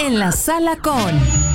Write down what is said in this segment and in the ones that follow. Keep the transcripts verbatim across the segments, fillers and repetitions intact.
en la sala con...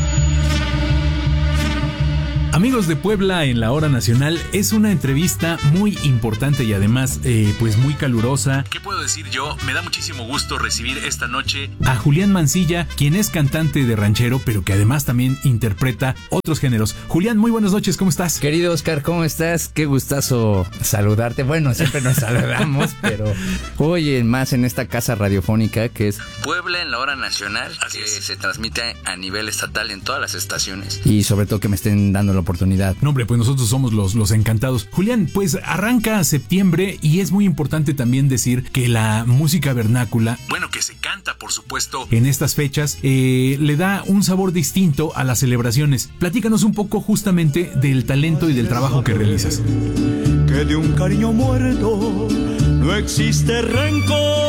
Amigos de Puebla en la Hora Nacional, es una entrevista muy importante y además eh, pues muy calurosa. ¿Qué puedo decir yo? Me da muchísimo gusto recibir esta noche a Julián Mancilla, quien es cantante de ranchero, pero que además también interpreta otros géneros. Julián, muy buenas noches, ¿cómo estás? Querido Oscar, ¿cómo estás? Qué gustazo saludarte. Bueno, siempre nos saludamos, pero hoy más en esta casa radiofónica que es Puebla en la Hora Nacional, Así que es. se transmite a nivel estatal en todas las estaciones. Y sobre todo que me estén dando la oportunidad. No, hombre, pues nosotros somos los, los encantados. Julián, pues arranca septiembre y es muy importante también decir que la música vernácula, bueno, que se canta, por supuesto, en estas fechas, eh, le da un sabor distinto a las celebraciones. Platícanos un poco justamente del talento y del trabajo que realizas. Que de un cariño muerto no existe rencor.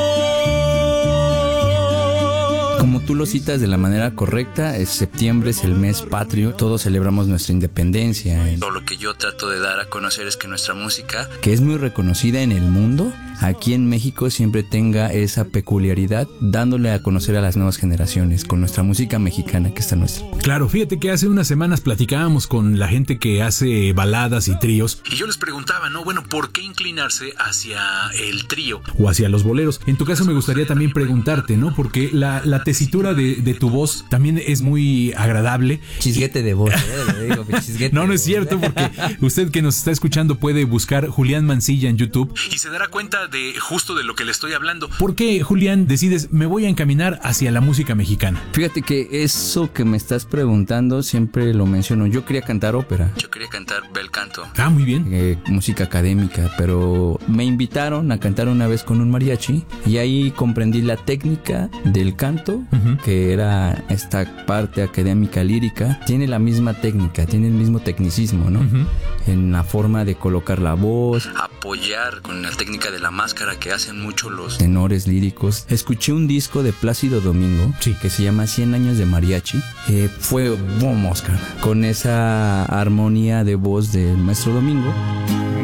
Como tú lo citas de la manera correcta, es septiembre es el mes patrio, todos celebramos nuestra independencia. Todo lo que yo trato de dar a conocer es que nuestra música, que es muy reconocida en el mundo, aquí en México siempre tenga esa peculiaridad, dándole a conocer a las nuevas generaciones con nuestra música mexicana que está nuestra. Claro, fíjate que hace unas semanas platicábamos con la gente que hace baladas y tríos y yo les preguntaba, no, bueno, ¿por qué inclinarse hacia el trío o hacia los boleros? En tu caso me gustaría también preguntarte, ¿no? Porque la, la tesitura de, de tu voz también es muy agradable. Chisguete de voz, ¿eh? Le digo, chisguete no, no de es cierto, voz. porque usted que nos está escuchando puede buscar Julián Mancilla en YouTube y se dará cuenta de justo de lo que le estoy hablando. ¿Por qué, Julián, decides, me voy a encaminar hacia la música mexicana? Fíjate que eso que me estás preguntando siempre lo menciono. Yo quería cantar ópera. Yo quería cantar bel canto. Ah, muy bien. Eh, música académica, pero me invitaron a cantar una vez con un mariachi y ahí comprendí la técnica del canto, uh-huh. que era esta parte académica lírica. Tiene la misma técnica, tiene el mismo tecnicismo, ¿no? Uh-huh. En la forma de colocar la voz, apoyar con la técnica de la máscara que hacen mucho los tenores líricos. Escuché un disco de Plácido Domingo, sí. que se llama cien años de mariachi. Eh, fue boom, Oscar, con esa armonía de voz del maestro Domingo.